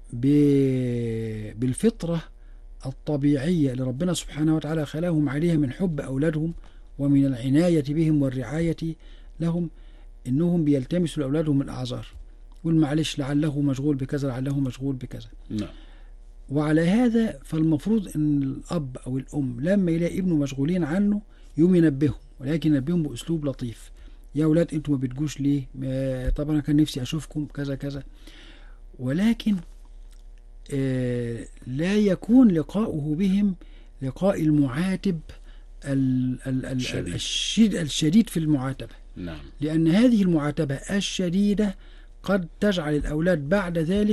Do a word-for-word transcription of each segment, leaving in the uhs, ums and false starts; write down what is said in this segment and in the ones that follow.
بالفطرة الطبيعية اللي ربنا سبحانه وتعالى خلاهم عليها من حب أولادهم ومن العناية بهم والرعاية لهم، إنهم بيلتمسوا لأولادهم الأعذار، يقول معلش لعله مشغول بكذا، لعله مشغول بكذا. نعم. وعلى هذا فالمفروض ان الاب او الام لما يلاقي ابنه مشغولين عنه يقوم ينبههم، ولكن ينبههم باسلوب لطيف. يا اولاد انتوا ما بتجوش ليه؟ طبعا انا كان نفسي اشوفكم كذا كذا. ولكن آه لا يكون لقاؤه بهم لقاء المعاتب ال ال ال الشديد. الشديد, الشديد في المعاتبة. نعم. لأن هذه المعاتبة الشديدة قد تجعل الأولاد بعد ذلك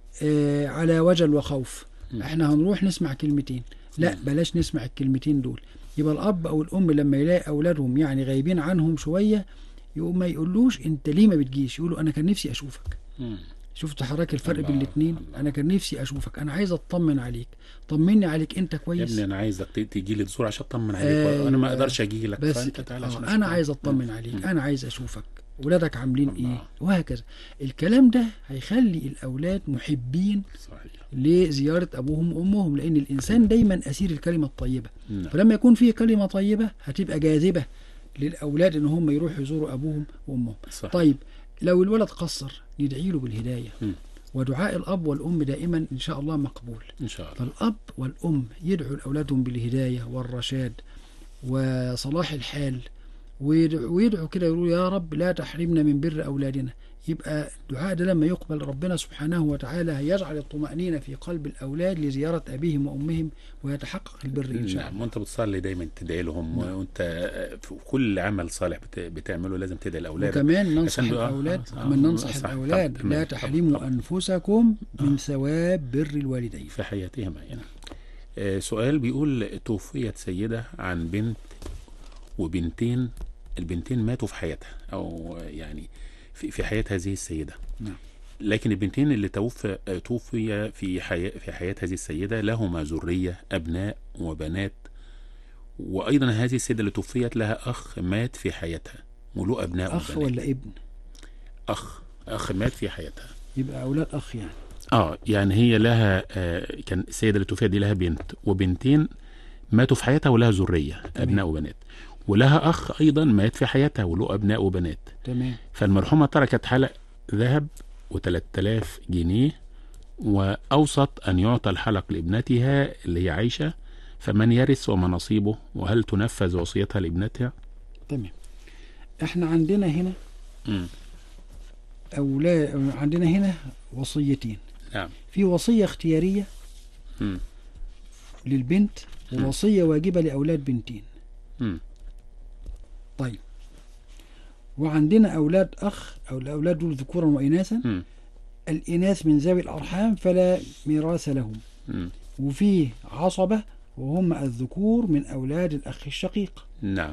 آه على وجل وخوف. م. احنا هنروح نسمع كلمتين، لا م. بلاش نسمع الكلمتين دول. يبقى الأب أو الأم لما يلاقي أولادهم يعني غايبين عنهم شوية يقوم ما يقولوش أنت ليه ما بتجيش، يقولوا أنا كان نفسي أشوفك. م. شفت حضرتك الفرق بين الاثنين؟ انا كان نفسي اشوفك، انا عايز اطمن عليك، طمني عليك انت كويس يا ابني، انا عايزك تيجي لي تزور عشان اطمن عليك. آه انا ما اقدرش اجي لك، فانت تعالى عشان انا عايز اطمن عليك. م. انا عايز اشوفك، ولادك عاملين الله. ايه وهكذا. الكلام ده هيخلي الاولاد محبين صحيح لزياره ابوهم وامهم، لان الانسان دايما اسير الكلمه الطيبه. م. فلما يكون فيه كلمه طيبه هتبقى جاذبه للاولاد ان هم يروحوا يزوروا ابوهم وامهم. صحيح. طيب لو الولد قصر ندعي له بالهداية. م. ودعاء الأب والأم دائما إن شاء الله مقبول إن شاء الله. فالأب والأم يدعوا لأولادهم بالهداية والرشاد وصلاح الحال، ويدعوا كده يقولوا يا رب لا تحرمنا من بر أولادنا. يبقى الدعاء ده لما يقبل ربنا سبحانه وتعالى هيجعل الطمأنينة في قلب الأولاد لزيارة أبيهم وأمهم ويتحقق البر إن شاء الله. نعم. وأنت بتصلي دايما تدعي لهم. نعم. وأنت في كل عمل صالح بتعمله لازم تدعي الأولاد. وكمان ننصح الأولاد آه. من ننصح الأولاد لا تحرموا أنفسكم من آه. ثواب بر الوالدين في حياتهم. يعني آه سؤال بيقول توفيت سيدة عن بنت وبنتين، البنتين ماتوا في حياتها أو يعني في في حياة هذه السيدة. نعم. لكن البنتين اللي توفى توفي في حياة في حياة هذه السيدة لهما ذرية أبناء وبنات، وأيضا هذه السيدة اللي توفيت لها أخ مات في حياتها وله أبناء أخ وبنات. ولا ابن؟ أخ أخ مات في حياتها. يبقى أولاد أخ يعني. آه يعني هي لها آه كان السيدة اللي توفيت دي لها بنت وبنتين ماتوا في حياتها ولها ذرية أبناء وبنات، ولها أخ أيضا مات في حياتها وله أبناء وبنات. تمام. فالمرحومة تركت حلق ذهب وثلاثة آلاف جنيه، وأوصت أن يعطى الحلق لابنتها اللي هي عايشة، فمن يرث وما نصيبه، وهل تنفذ وصيتها لابنتها؟ تمام. احنا عندنا هنا م. أولا عندنا هنا وصيتين. نعم. في وصية اختيارية م. للبنت ووصية واجبة لأولاد بنتين. م. طيب، وعندنا أولاد أخ أو الأولاد دول ذكورا وإناثا. م. الإناث من ذوي الأرحام فلا ميراث لهم. م. وفيه عصبة وهم الذكور من أولاد الأخ الشقيق. نعم.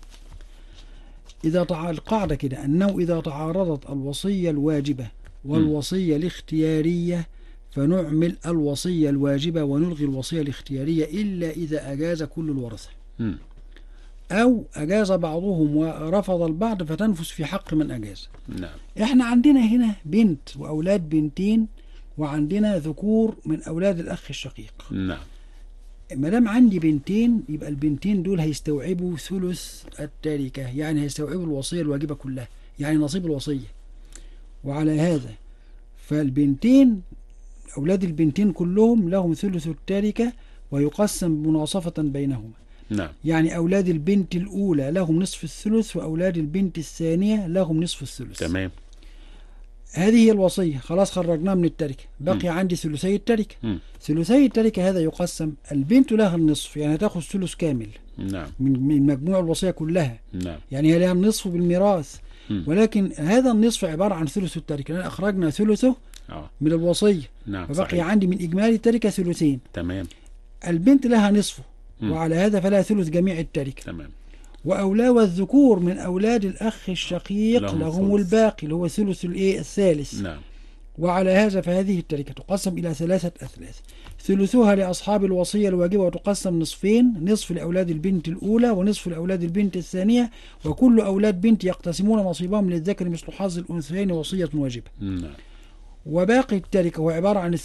إذا تع... القاعدة كده أنه إذا تعارضت الوصية الواجبة والوصية م. الاختيارية فنعمل الوصية الواجبة ونلغي الوصية الاختيارية إلا إذا أجاز كل الورثة، م. أو أجاز بعضهم ورفض البعض فتنفذ في حق من أجاز. نعم. إحنا عندنا هنا بنت وأولاد بنتين، وعندنا ذكور من أولاد الأخ الشقيق. نعم. ما دام عندي بنتين يبقى البنتين دول هيستوعبوا ثلث التركة، يعني هيستوعبوا الوصية الواجبة كلها، يعني نصيب الوصية. وعلى هذا فالبنتين أولاد البنتين كلهم لهم ثلث التركة ويقسم مناصفة بينهما. نعم. يعني أولاد البنت الأولى لهم نصف الثلث وأولاد البنت الثانية لهم نصف الثلث. تمام. هذه هي الوصية. خلاص خرجناها من التركة، بقي م. عندي ثلثي التركة. م. ثلثي التركة هذا يقسم، البنت لها النصف يعني هتاخذ ثلث كامل. نعم. من مجموع الوصية كلها. نعم. يعني هي لها النصف بالميراث، م. ولكن هذا النصف عبارة عن ثلث التركة لأن أخرجنا ثلثه آه. من الوصية. نعم. فبقي صحيح. عندي من إجمالي التركة ثلثين. تمام. البنت لها نصفه م. وعلى هذا فلا ثلث جميع التركة. تمام. وأولاد الذكور من أولاد الأخ الشقيق لهم, لهم الباقي اللي هو ثلث الإيه الثالث. نعم. وعلى هذا فهذه التركة تقسم إلى ثلاثة أثلاث، ثلثها لأصحاب الوصية الواجبة وتقسم نصفين، نصف لأولاد البنت الأولى ونصف لأولاد البنت الثانية، وكل أولاد بنت يقتسمون نصيبهم للذكر مثل حظ الأنثيين وصية واجبة. نعم. وباقي التركة هو عبارة عن